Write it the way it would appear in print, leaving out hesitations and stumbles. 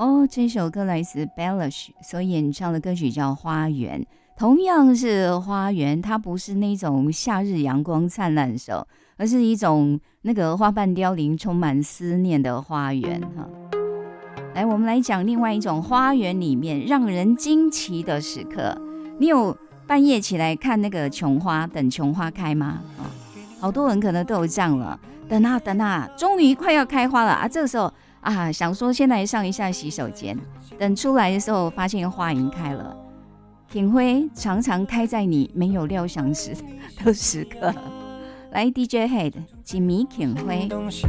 哦，这首歌来自 Belish 所演唱的歌曲叫《花园》，同样是花园，它不是那种夏日阳光灿烂的时候，而是一种那个花瓣凋零、充满思念的花园哈。来，我们来讲另外一种花园里面让人惊奇的时刻。你有半夜起来看那个琼花，等琼花开吗？好多人可能都有这样了，等啊等啊，终于快要开花了啊！这个时候啊，想说先来上一下洗手间，等出来的时候发现花已经开了。品辉常常开在你没有料想时的时刻。来 DJ Head 锦迷品辉。